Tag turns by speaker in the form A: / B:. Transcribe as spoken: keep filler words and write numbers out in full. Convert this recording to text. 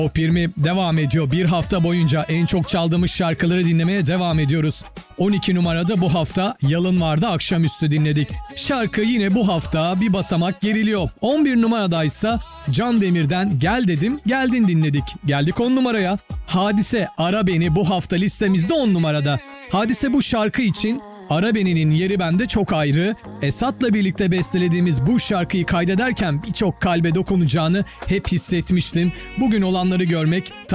A: Top yirmi devam ediyor. Bir hafta boyunca en çok çaldığımız şarkıları dinlemeye devam ediyoruz. on iki numarada bu hafta Yalın Vardı Akşamüstü dinledik. Şarkı yine bu hafta bir basamak geriliyor. on bir numaradaysa Can Demir'den Gel Dedim Geldin dinledik. Geldik on numaraya. Hadise Ara Beni bu hafta listemizde on numarada. Hadise bu şarkı için Ara Beni'nin yeri bende çok ayrı. Esat'la birlikte bestelediğimiz bu şarkıyı kaydederken birçok kalbe dokunacağını hep hissetmiştim. Bugün olanları görmek